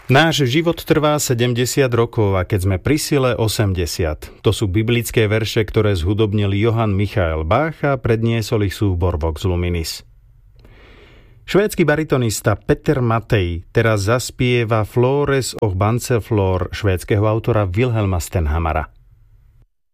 Náš život trvá 70 rokov a keď sme pri sile 80. To sú biblické verše, ktoré zhudobnil Johann Michael Bach a predniesol ich súbor Vox Luminis. Švédsky baritonista Peter Matej teraz zaspieva Flores och Banzeflor švédskeho autora Wilhelma Stenhamara.